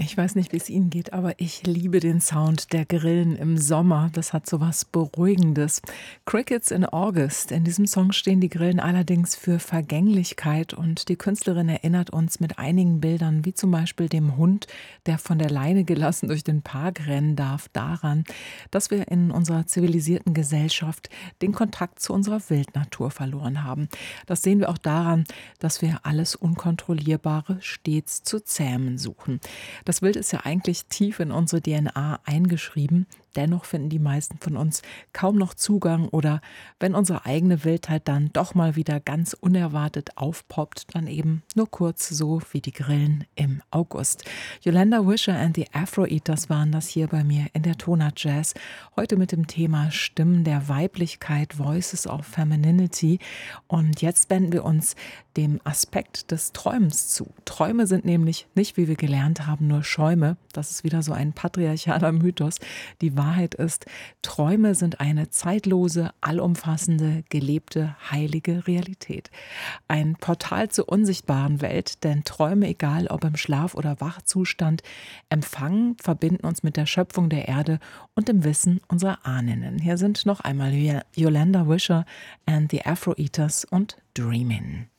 Ich weiß nicht, wie es Ihnen geht, aber ich liebe den Sound der Grillen im Sommer. Das hat so was Beruhigendes. Crickets in August. In diesem Song stehen die Grillen allerdings für Vergänglichkeit und die Künstlerin erinnert uns mit einigen Bildern, wie zum Beispiel dem Hund, der von der Leine gelassen durch den Park rennen darf, daran, dass wir in unserer zivilisierten Gesellschaft den Kontakt zu unserer Wildnatur verloren haben. Das sehen wir auch daran, dass wir alles Unkontrollierbare stets zu zähmen suchen. Das Wild ist ja eigentlich tief in unsere DNA eingeschrieben. Dennoch finden die meisten von uns kaum noch Zugang oder wenn unsere eigene Wildheit dann doch mal wieder ganz unerwartet aufpoppt, dann eben nur kurz so wie die Grillen im August. Yolanda Wisher and the Afro Eaters waren das hier bei mir in der Tonart Jazz. Heute mit dem Thema Stimmen der Weiblichkeit, Voices of Femininity. Und jetzt wenden wir uns dem Aspekt des Träumens zu. Träume sind nämlich nicht, wie wir gelernt haben, nur Schäume. Das ist wieder so ein patriarchaler Mythos. Die Wahrheit ist, Träume sind eine zeitlose, allumfassende, gelebte, heilige Realität. Ein Portal zur unsichtbaren Welt, denn Träume, egal ob im Schlaf- oder Wachzustand, empfangen, verbinden uns mit der Schöpfung der Erde und dem Wissen unserer Ahnen. Hier sind noch einmal Yolanda Wisher and the Afro Eaters und Dreamin'.